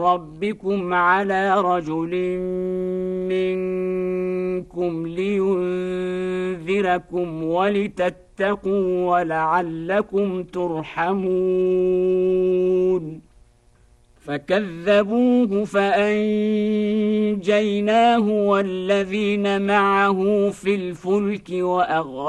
ربكم على رجل منكم لينذركم ولتتقوا ولعلكم ترحمون فكذبوه فأنجيناه والذين معه في الفلك